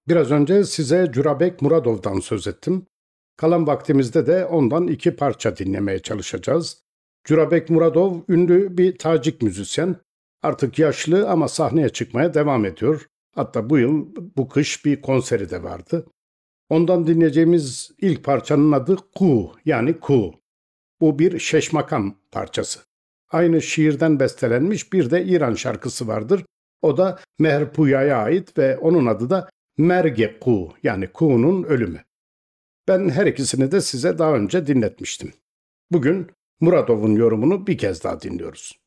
Biraz önce size Cürabek Muradov'dan söz ettim. Kalan vaktimizde de ondan iki parça dinlemeye çalışacağız. Cürabek Muradov ünlü bir Tacik müzisyen. Artık yaşlı ama sahneye çıkmaya devam ediyor. Hatta bu kış bir konseri de vardı. Ondan dinleyeceğimiz ilk parçanın adı Ku, yani Ku. Bu bir şeşmakam parçası. Aynı şiirden bestelenmiş bir de İran şarkısı vardır. O da Mehrpuya'ya ait ve onun adı da Merge Ku, yani Ku'nun ölümü. Ben her ikisini de size daha önce dinletmiştim. Bugün Muradov'un yorumunu bir kez daha dinliyoruz.